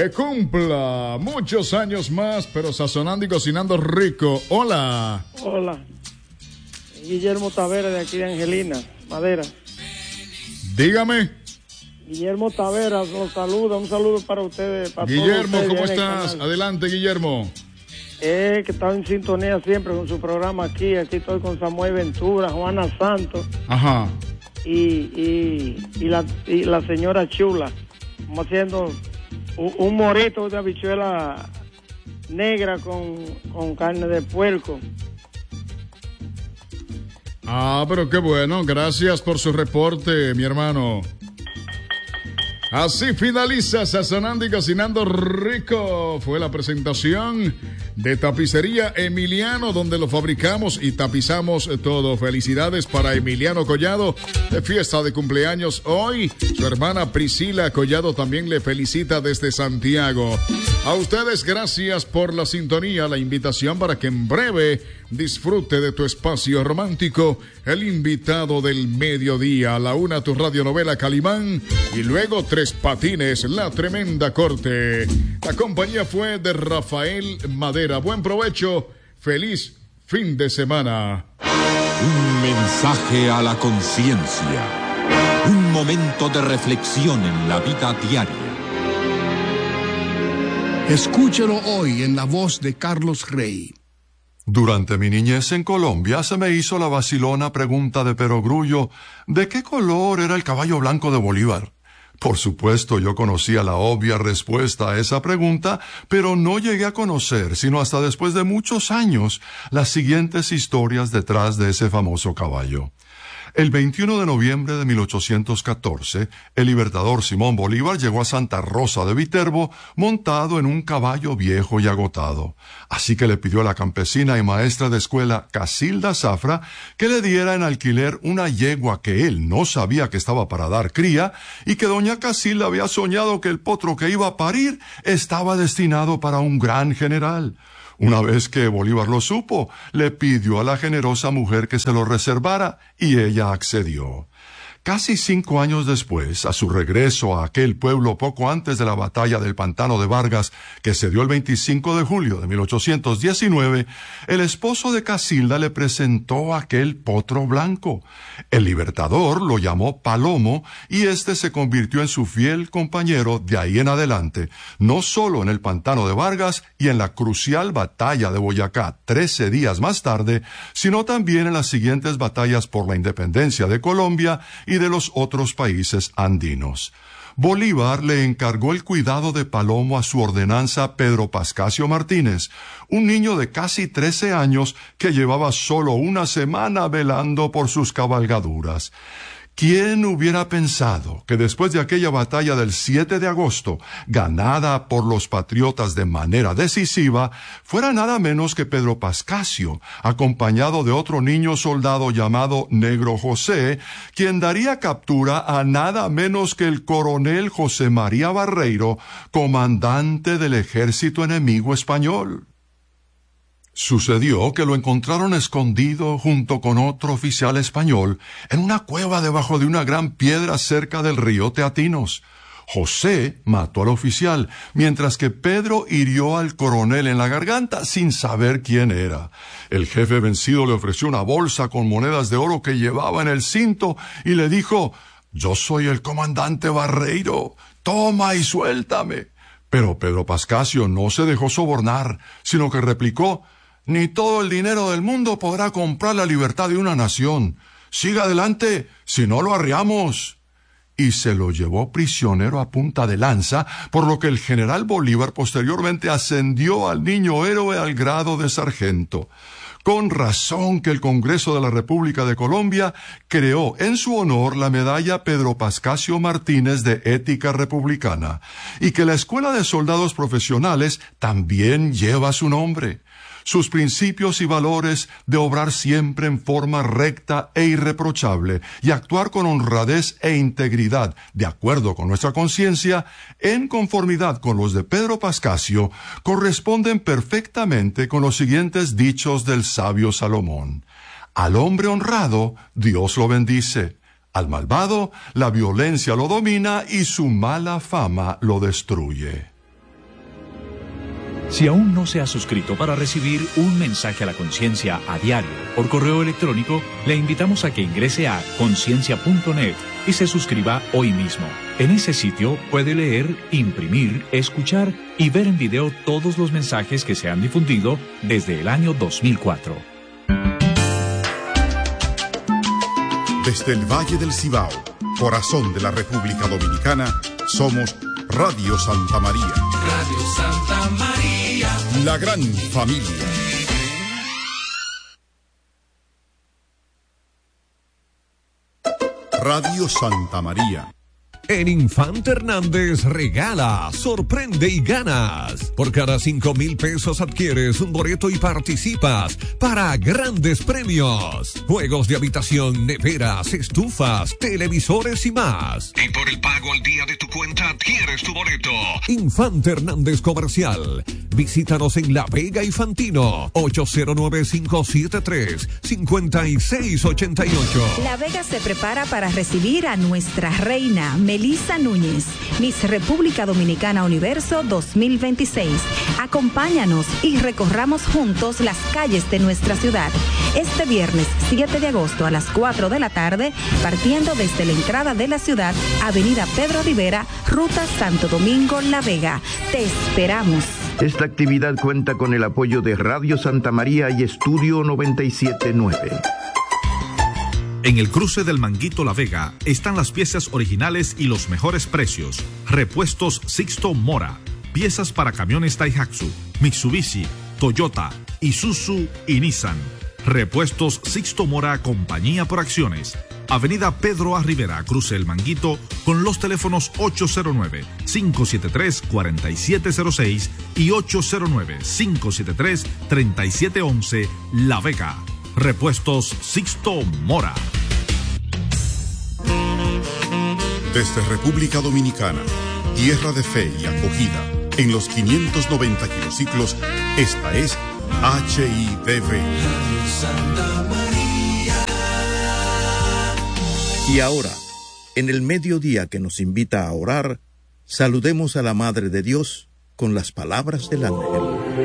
Que cumpla muchos años más, pero sazonando y cocinando rico. Hola. Hola. Guillermo Tavera de aquí de Angelina, Madera. Dígame. Guillermo Tavera los saluda. Un saludo para ustedes. Para Guillermo, todos ustedes ¿cómo en el estás? canal. Adelante, Guillermo. Que está en sintonía siempre con su programa aquí. Aquí estoy con Samuel Ventura, Juana Santos. Ajá. Y la señora Chula. Estamos haciendo un morito de habichuela negra con carne de puerco. Ah, pero qué bueno. Gracias por su reporte, mi hermano. Así finaliza Sazonando y Cocinando Rico. Fue la presentación de Tapicería Emiliano, donde lo fabricamos y tapizamos todo. Felicidades para Emiliano Collado, de fiesta de cumpleaños hoy. Su hermana Priscila Collado también le felicita desde Santiago. A ustedes, gracias por la sintonía, la invitación para que en breve disfrute de tu espacio romántico, el invitado del mediodía, a la 1 tu radionovela Calimán y luego Tres Patines, la tremenda corte. La compañía fue de Rafael Madera. Buen provecho, feliz fin de semana. Un mensaje a la conciencia, un momento de reflexión en la vida diaria. Escúchelo hoy en la voz de Carlos Rey. Durante mi niñez en Colombia se me hizo la vacilona pregunta de Perogrullo, ¿de qué color era el caballo blanco de Bolívar? Por supuesto, yo conocía la obvia respuesta a esa pregunta, pero no llegué a conocer, sino hasta después de muchos años, las siguientes historias detrás de ese famoso caballo. El 21 de noviembre de 1814, el libertador Simón Bolívar llegó a Santa Rosa de Viterbo montado en un caballo viejo y agotado. Así que le pidió a la campesina y maestra de escuela Casilda Zafra que le diera en alquiler una yegua que él no sabía que estaba para dar cría y que doña Casilda había soñado que el potro que iba a parir estaba destinado para un gran general. Una vez que Bolívar lo supo, le pidió a la generosa mujer que se lo reservara y ella accedió. Casi 5 años después, a su regreso a aquel pueblo poco antes de la batalla del Pantano de Vargas, que se dio el 25 de julio de 1819, el esposo de Casilda le presentó aquel potro blanco. El libertador lo llamó Palomo y éste se convirtió en su fiel compañero de ahí en adelante, no solo en el Pantano de Vargas y en la crucial batalla de Boyacá 13 días más tarde, sino también en las siguientes batallas por la independencia de Colombia y de los otros países andinos. Bolívar le encargó el cuidado de Palomo a su ordenanza Pedro Pascasio Martínez, un niño de casi 13 años que llevaba solo una semana velando por sus cabalgaduras. ¿Quién hubiera pensado que después de aquella batalla del 7 de agosto, ganada por los patriotas de manera decisiva, fuera nada menos que Pedro Pascasio, acompañado de otro niño soldado llamado Negro José, quien daría captura a nada menos que el coronel José María Barreiro, comandante del ejército enemigo español? Sucedió que lo encontraron escondido junto con otro oficial español en una cueva debajo de una gran piedra cerca del río Teatinos. José mató al oficial, mientras que Pedro hirió al coronel en la garganta sin saber quién era. El jefe vencido le ofreció una bolsa con monedas de oro que llevaba en el cinto y le dijo, «Yo soy el comandante Barreiro, toma y suéltame». Pero Pedro Pascasio no se dejó sobornar, sino que replicó, «Ni todo el dinero del mundo podrá comprar la libertad de una nación. Siga adelante, si no lo arriamos». Y se lo llevó prisionero a punta de lanza, por lo que el general Bolívar posteriormente ascendió al niño héroe al grado de sargento. Con razón que el Congreso de la República de Colombia creó en su honor la medalla Pedro Pascasio Martínez de Ética Republicana, y que la Escuela de Soldados Profesionales también lleva su nombre. Sus principios y valores de obrar siempre en forma recta e irreprochable y actuar con honradez e integridad, de acuerdo con nuestra conciencia, en conformidad con los de Pedro Pascasio, corresponden perfectamente con los siguientes dichos del sabio Salomón. Al hombre honrado, Dios lo bendice. Al malvado, la violencia lo domina y su mala fama lo destruye. Si aún no se ha suscrito para recibir un mensaje a la conciencia a diario por correo electrónico, le invitamos a que ingrese a conciencia.net y se suscriba hoy mismo. En ese sitio puede leer, imprimir, escuchar y ver en video todos los mensajes que se han difundido desde el año 2004. Desde el Valle del Cibao, corazón de la República Dominicana, somos Radio Santa María. Radio Santa María. La gran familia. Radio Santa María. En Infante Hernández regala, sorprende y ganas. Por cada 5,000 pesos adquieres un boleto y participas para grandes premios. Juegos de habitación, neveras, estufas, televisores y más. Y por el pago al día de tu cuenta adquieres tu boleto. Infante Hernández Comercial. Visítanos en La Vega y Fantino. 809-573-5688. La Vega se prepara para recibir a nuestra reina Melissa Núñez, Miss República Dominicana Universo 2026. Acompáñanos y recorramos juntos las calles de nuestra ciudad. Este viernes 7 de agosto a las 4 de la tarde, partiendo desde la entrada de la ciudad, Avenida Pedro Rivera, Ruta Santo Domingo, La Vega. Te esperamos. Esta actividad cuenta con el apoyo de Radio Santa María y Estudio 979. En el cruce del Manguito La Vega están las piezas originales y los mejores precios. Repuestos Sixto Mora. Piezas para camiones Daihatsu, Mitsubishi, Toyota, Isuzu y Nissan. Repuestos Sixto Mora, compañía por acciones. Avenida Pedro A. Rivera, cruce el Manguito, con los teléfonos 809-573-4706 y 809-573-3711, La Vega. Repuestos Sixto Mora. Desde República Dominicana, tierra de fe y acogida, en los 590 kilociclos, esta es HIDV. Santa María. Y ahora, en el mediodía que nos invita a orar, saludemos a la Madre de Dios con las palabras del ángel.